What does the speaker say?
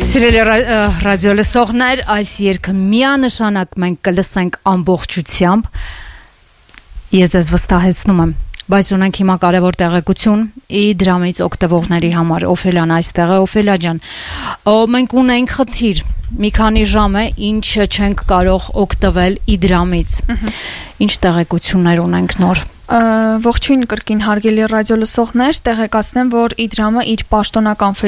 Սիրելի ռադիո լսողներ, այս երգը միանշանակ մենք կլսենք ամբողջությամբ։ Ես ձեզ վստահեցնում եմ, բայց ունենք հիմա կարևոր տեղեկություն դրամից օգտվողների համար։ Օֆելյան այստեղ է, Օֆելիա ջան, մենք ունենք խնդիր, մի քանի ժամ է, ինչ չենք կարող օգտվել դրամից։ Ինչ տեղեկություններ ունենք նոր։ Ողջույն կրկին հարգելի ռադիո լսողներ, տեղեկացնեմ, որ իդրամը իր պաշտոնական